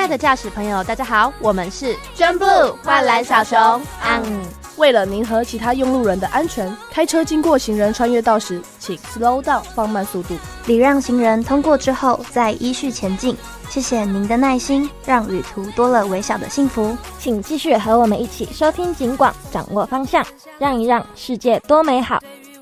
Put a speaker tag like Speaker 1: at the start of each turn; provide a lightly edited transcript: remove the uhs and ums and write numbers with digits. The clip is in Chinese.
Speaker 1: 爱的驾驶朋友，大家好，我们是 John Blue 幻蓝小熊。
Speaker 2: 为了您和其他用路人的安全，开车经过行人穿越道时，请 slow down 放慢速度，
Speaker 3: 礼让行人通过之后再依序前进。谢谢您的耐心，让旅途多了微小的幸福。
Speaker 4: 请继续和我们一起收听警广，掌握方向，让一让世界多美好。